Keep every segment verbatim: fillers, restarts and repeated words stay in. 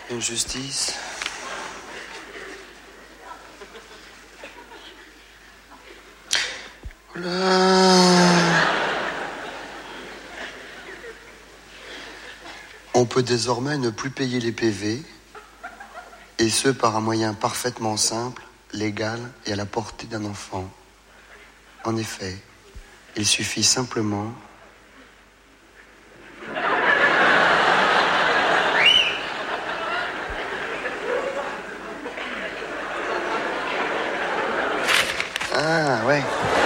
Injustice. On peut désormais ne plus payer les P V, et ce par un moyen parfaitement simple, légal et à la portée d'un enfant. En effet, il suffit simplement... Ah, ouais.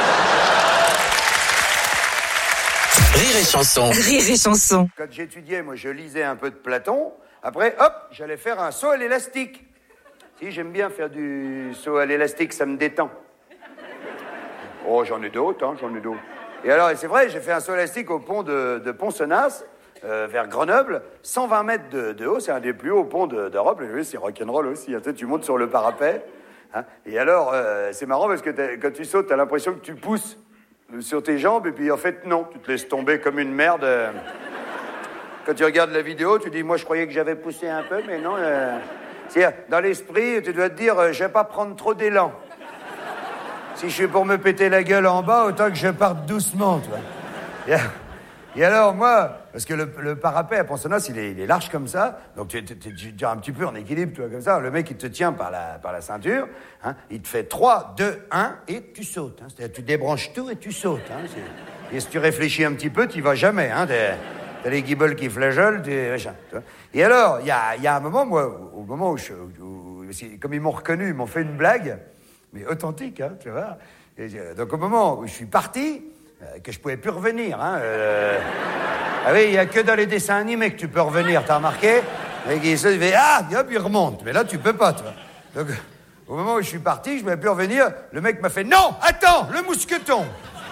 Rire et chanson. Rire et chanson. Quand j'étudiais, moi, je lisais un peu de Platon. Après, hop, j'allais faire un saut à l'élastique. Si, j'aime bien faire du saut à l'élastique, ça me détend. Oh, j'en ai d'autres, hein, j'en ai d'autres. Et alors, c'est vrai, j'ai fait un saut à l'élastique au pont de, de Pont-Senas, euh, vers Grenoble, cent vingt mètres de, de haut, c'est un des plus hauts ponts de, d'Europe. Et oui, c'est rock'n'roll aussi, hein, tu sais, tu montes sur le parapet. Hein, et alors, euh, c'est marrant parce que quand tu sautes, t'as l'impression que tu pousses sur tes jambes, et puis en fait, non, tu te laisses tomber comme une merde. Euh... Quand tu regardes la vidéo, tu dis, moi, je croyais que j'avais poussé un peu, mais non. Euh... C'est-à-dire, dans l'esprit, tu dois te dire, euh, je vais pas prendre trop d'élan. Si je suis pour me péter la gueule en bas, autant que je parte doucement, tu vois. Et alors, moi, parce que le, le parapet à Pont-Senas, il est, il est large comme ça, donc tu es un petit peu en équilibre, tu vois, comme ça. Le mec, il te tient par la, par la ceinture, hein, il te fait trois, deux, un, et tu sautes. Hein, c'est-à-dire, tu débranches tout et tu sautes. Hein, et si tu réfléchis un petit peu, tu vas jamais. Hein, t'as les guibolles qui flageolent, tu machin, tu vois. Et alors, il y a, y a un moment, moi, au moment où, je, où, où comme ils m'ont reconnu, ils m'ont fait une blague, mais authentique, hein, tu vois. Et, donc, au moment où je suis parti, euh, que je pouvais plus revenir, hein, euh... Ah oui, il n'y a que dans les dessins animés que tu peux revenir, t'as remarqué? Et il se fait, ah, hop, il remonte. Mais là, tu peux pas, tu vois. Donc, au moment où je suis parti, je ne pouvais plus revenir, le mec m'a fait, non, attends, le mousqueton.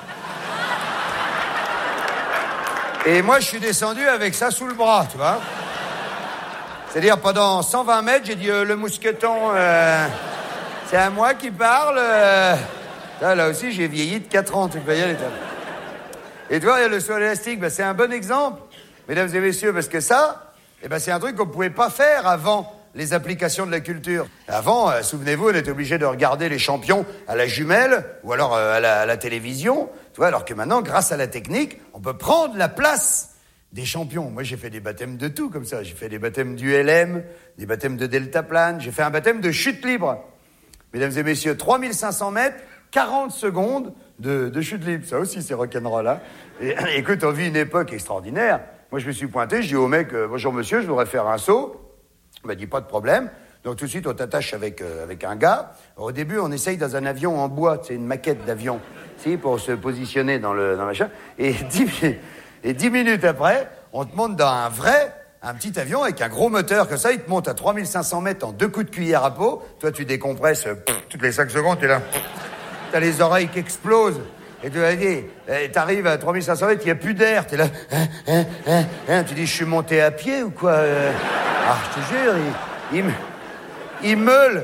Et moi, je suis descendu avec ça sous le bras, tu vois. C'est-à-dire, pendant cent vingt mètres, j'ai dit, euh, le mousqueton, euh, c'est à moi qui parle. Euh... Là, là aussi, j'ai vieilli de quatre ans, tu peux y aller, toi. Et tu vois, le saut élastique, ben, c'est un bon exemple, mesdames et messieurs, parce que ça, eh ben, c'est un truc qu'on ne pouvait pas faire avant les applications de la culture. Avant, euh, souvenez-vous, on était obligé de regarder les champions à la jumelle ou alors euh, à, la, à la télévision, tu vois, alors que maintenant, grâce à la technique, on peut prendre la place des champions. Moi, j'ai fait des baptêmes de tout comme ça. J'ai fait des baptêmes du L M, des baptêmes de deltaplane, j'ai fait un baptême de chute libre. Mesdames et messieurs, trois mille cinq cents mètres, quarante secondes de, de chute libre. Ça aussi, c'est rock'n'roll, hein. Et écoute, on vit une époque extraordinaire. Moi, je me suis pointé, je dis au mec, euh, bonjour monsieur, je voudrais faire un saut. Il m'a dit, pas de problème. Donc, tout de suite, on t'attache avec, euh, avec un gars. Alors, au début, on essaye dans un avion en bois, c'est une maquette d'avion, si, pour se positionner dans le, dans le machin. Et dix, et dix minutes après, on te monte dans un vrai, un petit avion avec un gros moteur comme ça. Il te monte à trois mille cinq cents mètres en deux coups de cuillère à peau. Toi, tu décompresses pff, toutes les cinq secondes, t'es là. T'as les oreilles qui explosent. Et tu vas dire, t'arrives à trois mille cinq cents mètres, il n'y a plus d'air. T'es là, hein, hein, hein, hein. Tu dis, je suis monté à pied ou quoi? Ah, je te jure, il, il, il meule.